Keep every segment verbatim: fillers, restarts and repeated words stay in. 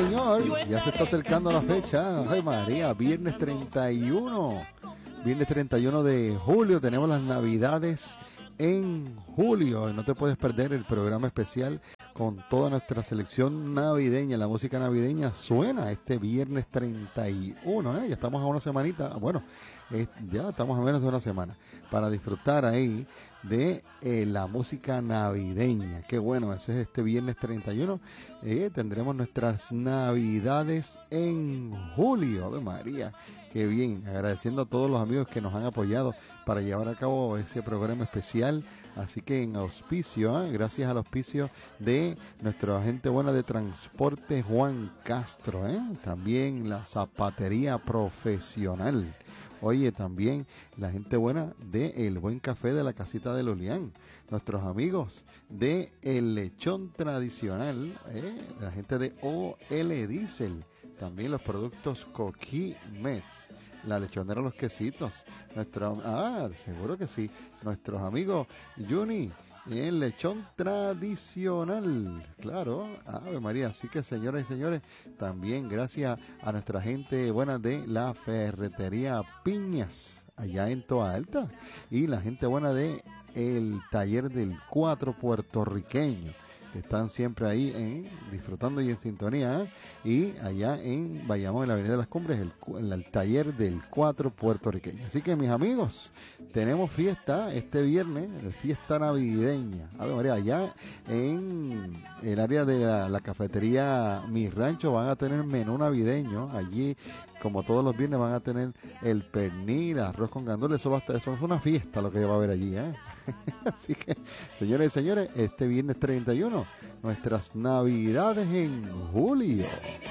señor, ya se está acercando la fecha. Ay, María, viernes treinta y uno. Viernes treinta y uno de julio, tenemos las Navidades en julio. No te puedes perder el programa especial con toda nuestra selección navideña. La música navideña suena este viernes treinta y uno, ¿eh? Ya estamos a una semanita, bueno, eh, ya estamos a menos de una semana para disfrutar ahí de eh, la música navideña. Qué bueno, ese es este viernes treinta y uno. Eh, tendremos nuestras Navidades en julio. Ave María, qué bien. Agradeciendo a todos los amigos que nos han apoyado para llevar a cabo ese programa especial. Así que en auspicio, ¿eh? gracias al auspicio de nuestro agente buena de transporte Juan Castro, ¿eh? También la zapatería profesional. Oye, también la gente buena de El Buen Café de la Casita de Lolián, nuestros amigos de El Lechón Tradicional, ¿eh? La gente de O L Diesel, también los productos Coquí Mets, la lechonera Los Quesitos, nuestro, ah, seguro que sí, nuestros amigos Juni, el lechón tradicional, claro, Ave María. Así que, señoras y señores, también gracias a nuestra gente buena de la ferretería Piñas, allá en Toa Alta, y la gente buena de el taller del cuatro puertorriqueño, que están siempre ahí en, disfrutando y en sintonía, ¿eh? Y allá en Bayamón, en la Avenida de las Cumbres, el, el, el taller del cuatro puertorriqueño. Así que, mis amigos, tenemos fiesta este viernes, fiesta navideña. A ver, María, allá en el área de la, la cafetería Mi Rancho van a tener menú navideño. Allí, como todos los viernes, van a tener el pernil, arroz con gandules. Eso va a estar, eso es una fiesta lo que va a haber allí, ¿eh? Así que, señores y señores, este viernes treinta y uno, nuestras Navidades en julio.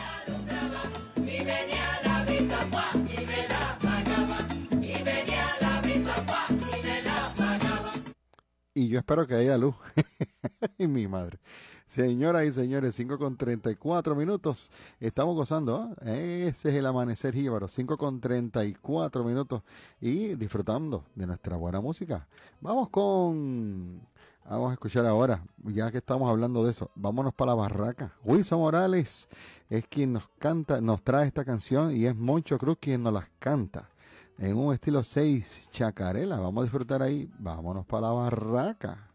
Y yo espero que haya luz. Y mi madre. Señoras y señores, cinco con treinta y cuatro minutos. Estamos gozando, ¿eh? Ese es el amanecer jíbaro. cinco con treinta y cuatro minutos. Y disfrutando de nuestra buena música. Vamos con... Vamos a escuchar ahora, ya que estamos hablando de eso. Vámonos para la barraca. Wilson Morales es quien nos canta, nos trae esta canción, y es Moncho Cruz quien nos las canta. En un estilo seis chacarela. Vamos a disfrutar ahí. Vámonos para la barraca.